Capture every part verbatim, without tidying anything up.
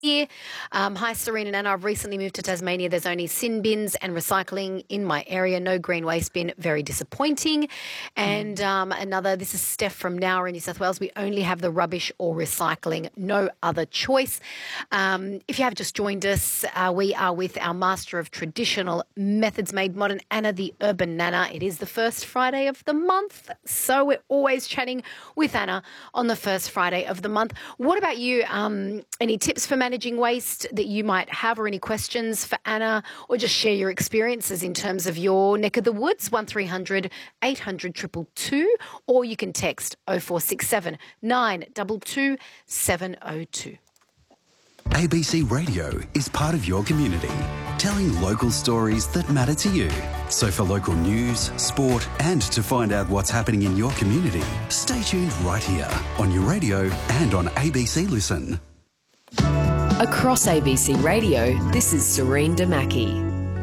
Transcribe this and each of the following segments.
Here. Um, hi, Serena and Anna. I've recently moved to Tasmania. There's only sin bins and recycling in my area. No green waste bin. Very disappointing. And um, another, this is Steph from Nowra in New South Wales. We only have the rubbish or recycling. No other choice. Um, if you have just joined us, uh, we are with our master of traditional methods made modern, Anna the Urban Nana. It is the first Friday of the month. So we're always chatting with Anna on the first Friday of the month. What about you? Um, any tips for managing waste that you might have, or any questions for Anna, or just share your experiences in terms of your neck of the woods? one three hundred eight hundred two two two, or you can text oh four six seven nine two two seven oh two. A B C Radio is part of your community, telling local stories that matter to you. So for local news, sport and to find out what's happening in your community, stay tuned right here on your radio and on A B C Listen. Across A B C Radio, this is Serene Damaki.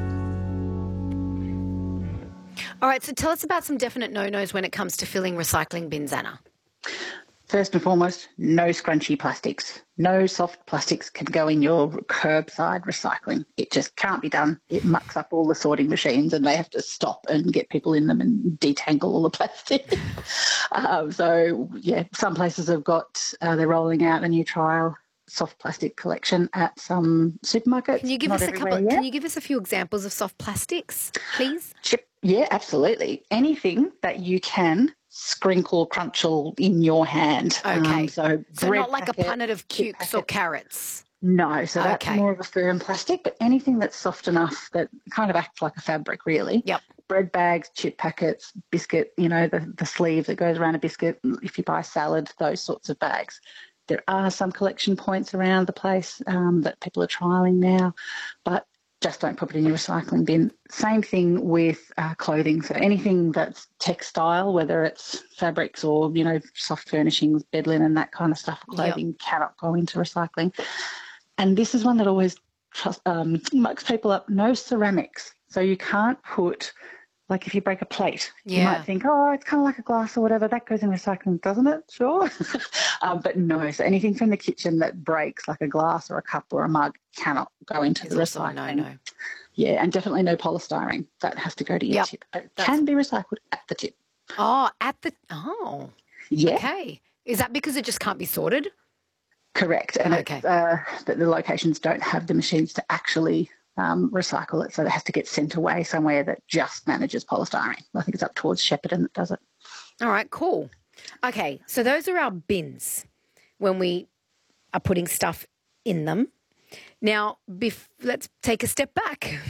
All right, so tell us about some definite no-nos when it comes to filling recycling bins, Anna. First and foremost, no scrunchy plastics. No soft plastics can go in your curbside recycling. It just can't be done. It mucks up all the sorting machines and they have to stop and get people in them and detangle all the plastic. um, so, yeah, some places have got, uh, they're rolling out a new trial soft plastic collection at some supermarkets. Can you give Not us a couple? yet. Can you give us a few examples of soft plastics, please? Chip, yeah, absolutely. Anything that you can sprinkle, crunchle in your hand. Okay. Um, so So bread not like packet, a punnet of chip cukes or packet. carrots. No, so that's Okay. more of a firm plastic, but anything that's soft enough that kind of acts like a fabric, really. Yep. Bread bags, chip packets, biscuit, you know, the, the sleeve that goes around a biscuit, if you buy salad, those sorts of bags. There are some collection points around the place um, that people are trialling now, but just don't put it in your recycling bin. Same thing with uh, clothing. So anything that's textile, whether it's fabrics or, you know, soft furnishings, bed linen, that kind of stuff, clothing cannot go into recycling. And this is one that always trust, um, mucks people up. No ceramics. So you can't put, like if you break a plate, you Yeah. might think, oh, it's kind of like a glass or whatever. That goes in recycling, doesn't it? Sure. um, but no. So anything from the kitchen that breaks, like a glass or a cup or a mug, cannot go into It's the also a recycling. no-no. Yeah, and definitely no polystyrene. That has to go to your Yep. tip. It That's- can be recycled at the tip. Oh, at the oh, Yeah, okay. Is that because it just can't be sorted? correct. And Okay. it's, uh, that the locations don't have the machines to actually um, recycle it, so it has to get sent away somewhere that just manages polystyrene. I think it's up towards Shepparton that does it. All right, cool. Okay, so those are our bins when we are putting stuff in them. Now, bef- let's take a step back.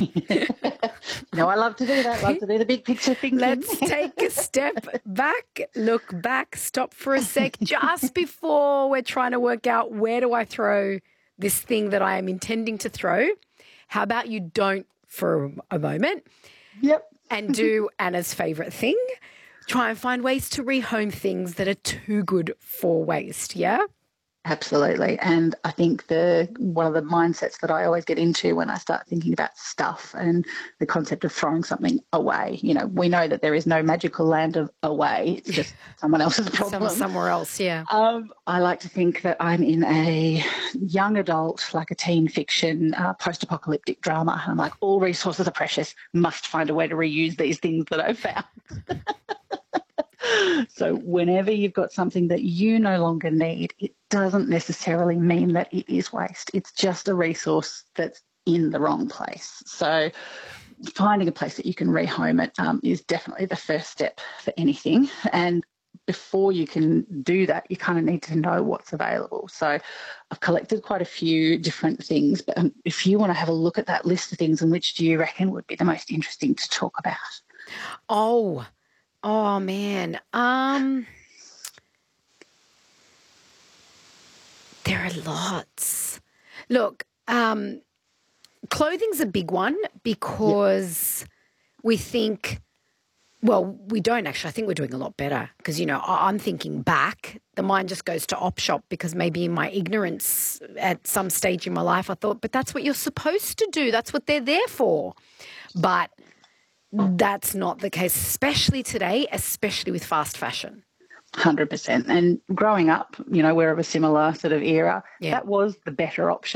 No, I love to do that. Love to do the big picture thinking. Let's take a step back, look back, stop for a sec, just before we're trying to work out where do I throw this thing that I am intending to throw. How about you don't for a moment Yep. and do Anna's favourite thing? Try and find ways to rehome things that are too good for waste, yeah? Absolutely. And I think the one of the mindsets that I always get into when I start thinking about stuff and the concept of throwing something away, you know, we know that there is no magical land of away. It's just someone else's problem. Some, somewhere else, yeah. Um, I like to think that I'm in a young adult, like a teen fiction, uh, post-apocalyptic drama. I'm like, all resources are precious, must find a way to reuse these things that I've found. So whenever you've got something that you no longer need, it doesn't necessarily mean that it is waste. It's just a resource that's in the wrong place. So finding a place that you can rehome it um, is definitely the first step for anything. And before you can do that, you kind of need to know what's available. So I've collected quite a few different things, but um, if you want to have a look at that list of things, and which do you reckon would be the most interesting to talk about? Oh, oh man. Um, there are lots. Look, um, clothing's a big one because yep. we think, well, we don't actually. I think we're doing a lot better because, you know, I'm thinking back. The mind just goes to op shop because maybe in my ignorance at some stage in my life I thought, but that's what you're supposed to do. That's what they're there for. But that's not the case, especially today, especially with fast fashion. one hundred percent. And growing up, you know, we're of a similar sort of era, Yeah. that was the better option.